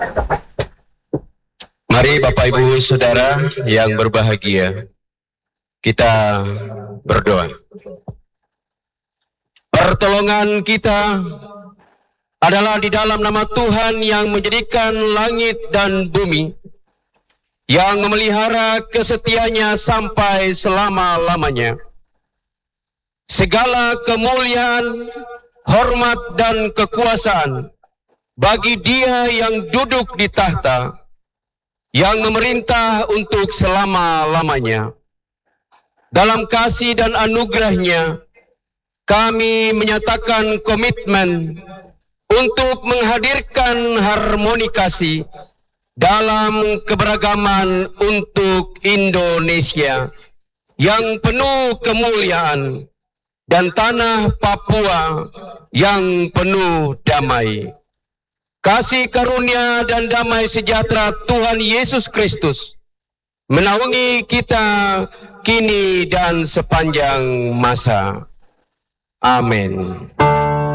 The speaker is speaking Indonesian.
Mari Bapak Ibu Saudara yang berbahagia, kita berdoa. Pertolongan kita adalah di dalam nama Tuhan yang menjadikan langit dan bumi, yang memelihara kesetianya sampai selama-lamanya. Segala kemuliaan, hormat dan kekuasaan bagi Dia yang duduk di tahta, yang memerintah untuk selama-lamanya. Dalam kasih dan anugerah-Nya, kami menyatakan komitmen untuk menghadirkan harmoni kasih dalam keberagaman untuk Indonesia yang penuh kemuliaan dan tanah Papua yang penuh damai. Kasih karunia dan damai sejahtera Tuhan Yesus Kristus menaungi kita kini dan sepanjang masa. Amin.